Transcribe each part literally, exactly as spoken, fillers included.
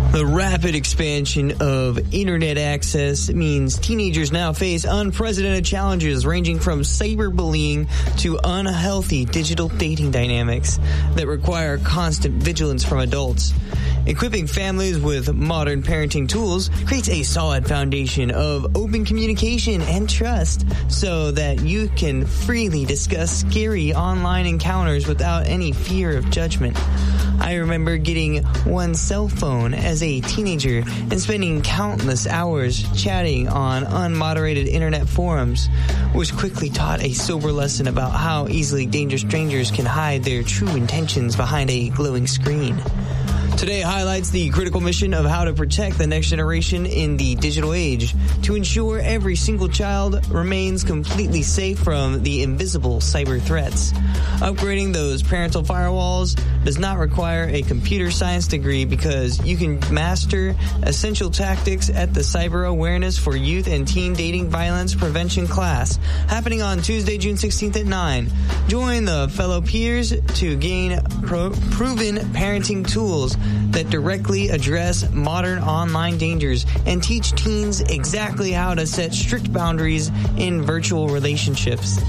The rapid expansion of internet access means teenagers now face unprecedented challenges ranging from cyberbullying to unhealthy digital dating dynamics that require constant vigilance from adults. Equipping families with modern parenting tools creates a solid foundation of open communication and trust so that you can freely discuss scary online encounters without any fear of judgment. I remember getting one cell phone as a teenager and spending countless hours chatting on unmoderated internet forums, which quickly taught a sober lesson about how easily dangerous strangers can hide their true intentions behind a glowing screen. Today highlights the critical mission of how to protect the next generation in the digital age to ensure every single child remains completely safe from the invisible cyber threats. Upgrading those parental firewalls does not require a computer science degree because you can master essential tactics at the Cyber Awareness for Youth and Teen Dating Violence Prevention class happening on Tuesday, June sixteenth at nine. Join the fellow peers to gain pro- proven parenting tools that directly address modern online dangers and teach teens exactly how to set strict boundaries in virtual relationships.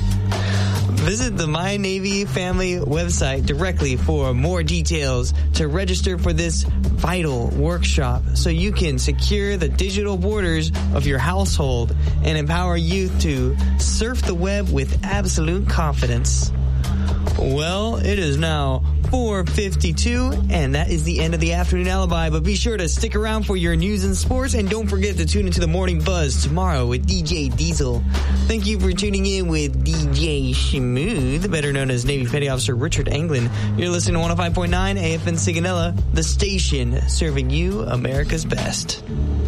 Visit the My Navy Family website directly for more details to register for this vital workshop so you can secure the digital borders of your household and empower youth to surf the web with absolute confidence. Well, it is now four fifty-two, and that is the end of the Afternoon Alibi, but be sure to stick around for your news and sports, and don't forget to tune into the Morning Buzz tomorrow with D J Diesel. Thank you for tuning in with D J Schmooth, better known as Navy Petty Officer Richard Anglin. You're listening to one oh five point nine A F N Sigonella, the station serving you America's best.